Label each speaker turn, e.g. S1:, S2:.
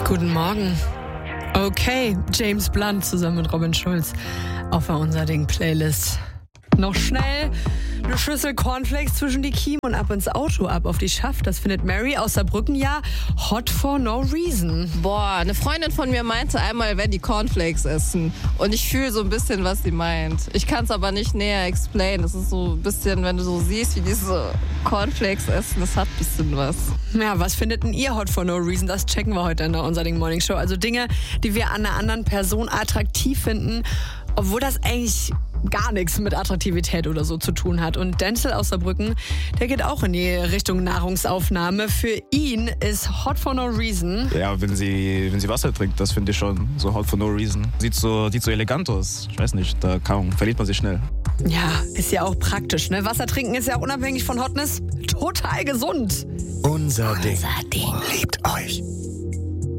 S1: Guten Morgen. Okay, James Blunt zusammen mit Robin Schulz auf der Unser Ding Playlist. Noch schnell eine Schüssel Cornflakes zwischen die Kiemen und ab ins Auto, ab auf die Schaft. Das findet Mary aus Saarbrücken ja hot for no reason.
S2: Boah, eine Freundin von mir meinte einmal, wenn die Cornflakes essen. Und ich fühle so ein bisschen, was sie meint. Ich kann es aber nicht näher explain. Das ist so ein bisschen, wenn du so siehst, wie diese Cornflakes essen, das hat ein bisschen was.
S1: Ja, was findet denn ihr hot for no reason? Das checken wir heute in der Unser Ding Morning Show. Also Dinge, die wir an einer anderen Person attraktiv finden, obwohl das eigentlich gar nichts mit Attraktivität oder so zu tun hat. Und Denzel aus Saarbrücken, der geht auch in die Richtung Nahrungsaufnahme. Für ihn ist hot for no reason.
S3: Ja, wenn sie Wasser trinkt, das finde ich schon so hot for no reason. Sieht so elegant aus. Ich weiß nicht, da verliert man sich schnell.
S1: Ja, ist ja auch praktisch, ne? Wasser trinken ist ja unabhängig von Hotness total gesund.
S4: Unser Ding.
S1: Liebt euch.